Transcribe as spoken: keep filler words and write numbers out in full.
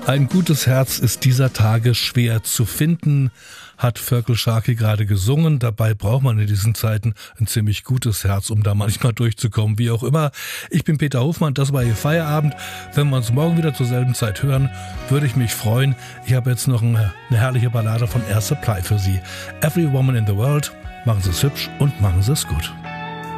Ein gutes Herz ist dieser Tage schwer zu finden, hat Völkel Sharkey gerade gesungen. Dabei braucht man in diesen Zeiten ein ziemlich gutes Herz, um da manchmal durchzukommen. Wie auch immer, ich bin Peter Hofmann, das war Ihr Feierabend. Wenn wir uns morgen wieder zur selben Zeit hören, würde ich mich freuen. Ich habe jetzt noch eine, eine herrliche Ballade von Air Supply für Sie. Every Woman in the World. Machen Sie es hübsch und machen Sie es gut.